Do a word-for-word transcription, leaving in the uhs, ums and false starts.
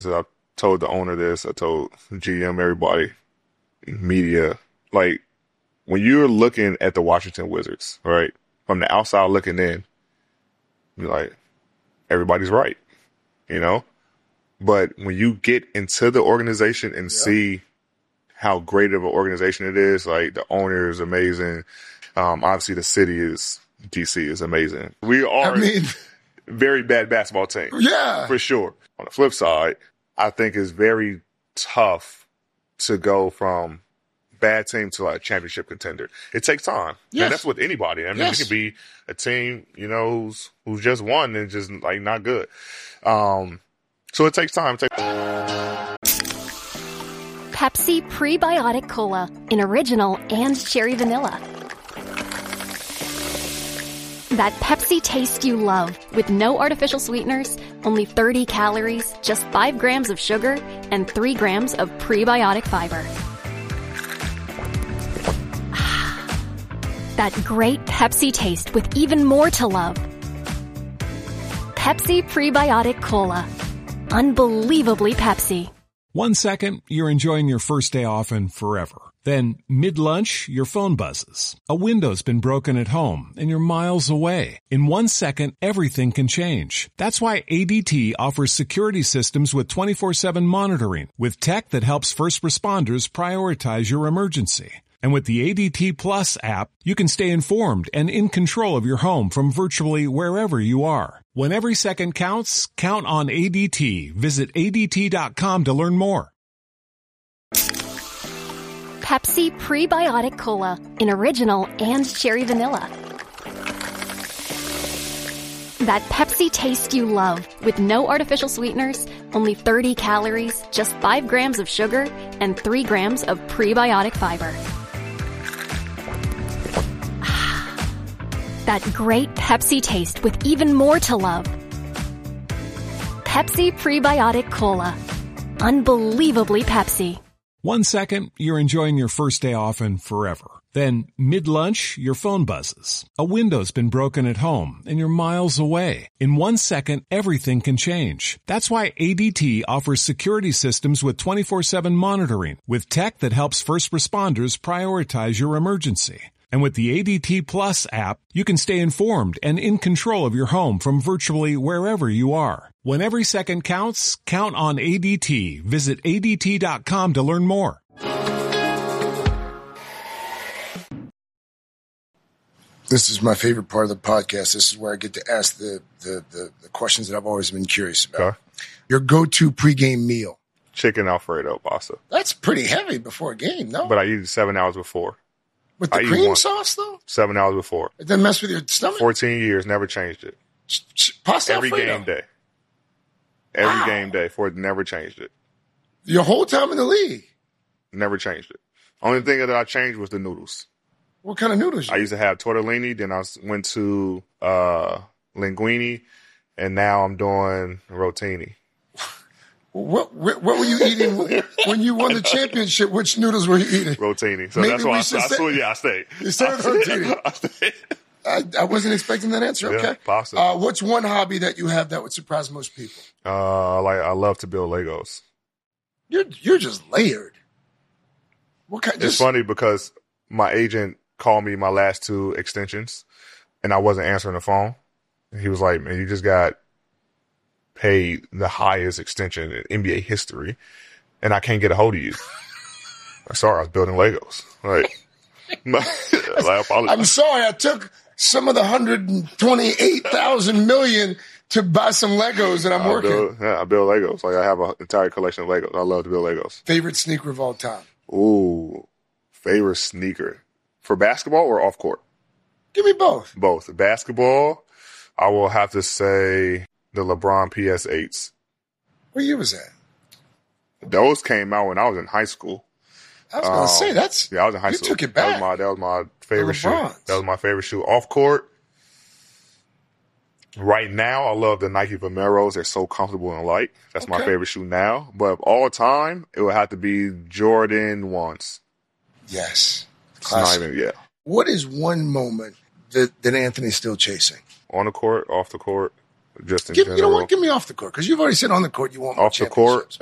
So I told the owner this, I told G M, everybody, media, like when you're looking at the Washington Wizards, right, from the outside looking in, you're like, everybody's right, you know? But when you get into the organization and yeah. see how great of an organization it is, like the owner is amazing. Um, obviously the city is, D C is amazing. We are I mean, a very bad basketball team. Yeah. For sure. On the flip side, I think it's very tough to go from bad team to like a championship contender. It takes time. Yes. And that's with anybody. I mean, yes. it could be a team, you know, who's, who's just won and just like not good. Um, so it takes time. It takes- Pepsi Prebiotic Cola in original and cherry vanilla. That Pepsi taste you love with no artificial sweeteners, only thirty calories, just five grams of sugar, and three grams of prebiotic fiber. That great Pepsi taste with even more to love. Pepsi Prebiotic Cola. Unbelievably Pepsi. One second, you're enjoying your first day off and forever. Then, mid-lunch, your phone buzzes. A window's been broken at home, and you're miles away. In one second, everything can change. That's why A D T offers security systems with twenty-four seven monitoring, with tech that helps first responders prioritize your emergency. And with the A D T Plus app, you can stay informed and in control of your home from virtually wherever you are. When every second counts, count on A D T. Visit A D T dot com to learn more. Pepsi Prebiotic Cola in original and cherry vanilla. That Pepsi taste you love with no artificial sweeteners, only thirty calories, just five grams of sugar, and three grams of prebiotic fiber. That great Pepsi taste with even more to love. Pepsi Prebiotic Cola. Unbelievably Pepsi. One second, you're enjoying your first day off and forever. Then, mid-lunch, your phone buzzes. A window's been broken at home, and you're miles away. In one second, everything can change. That's why A D T offers security systems with twenty-four seven monitoring, with tech that helps first responders prioritize your emergency. And with the A D T Plus app, you can stay informed and in control of your home from virtually wherever you are. When every second counts, count on A D T. Visit A D T dot com to learn more. This is my favorite part of the podcast. This is where I get to ask the, the, the, the questions that I've always been curious about. Okay. Your go-to pregame meal. Chicken Alfredo pasta. That's pretty heavy before a game, no? But I eat it seven hours before. With the I cream sauce, though? Seven hours before. It doesn't mess with your stomach? fourteen years, never changed it. Pasta Every Alfredo? game day. Every Wow. game day. For it, never changed it. Your whole time in the league? Never changed it. Only thing that I changed was the noodles. What kind of noodles? I used to have tortellini, then I went to uh, linguine, and now I'm doing rotini. What, what what were you eating when you won the championship? Which noodles were you eating? Rotini. So Maybe that's why we I, I, should I say- swear, yeah, I stayed. You stayed with rotini. I stayed. I, I wasn't expecting that answer. Yeah, Okay. pasta. Uh, what's one hobby that you have that would surprise most people? Uh, like I love to build Legos. You're you're just layered. What kind? It's Just, funny because my agent called me my last two extensions, and I wasn't answering the phone. He was like, "Man, you just got paid the highest extension in N B A history, and I can't get a hold of you." I'm sorry, I was building Legos. Like, like I apologize. I'm sorry, I took some of the one hundred twenty-eight thousand million to buy some Legos, and I'm I working. build, yeah, I build Legos. Like I have an entire collection of Legos. I love to build Legos. Favorite sneaker of all time? Ooh, favorite sneaker for basketball or off court? Give me both. Both. Basketball, I will have to say the LeBron P S eights. What year was that? Those came out when I was in high school. I was going to Um, say, that's, Yeah, I was in high you school. took it That back. was my, that was my favorite shoe. LeBrons. That was my favorite shoe. Off court, right now, I love the Nike Vomeros. They're so comfortable and light. That's my Okay. favorite shoe now. But of all time, it would have to be Jordan ones. Yes. It's not Classic. even, yeah. What is one moment that, that Anthony's still chasing? On the court, off the court, just in Give, general. you know what? Give me off the court because you've already said on the court you want more Off the court,